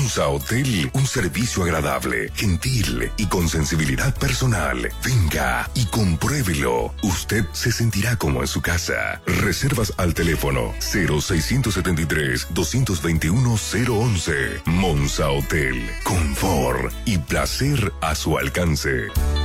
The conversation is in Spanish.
Monza Hotel, un servicio agradable, gentil y con sensibilidad personal. Venga y compruébelo. Usted se sentirá como en su casa. Reservas al teléfono 0673-221-011. Monza Hotel. Confort y placer a su alcance.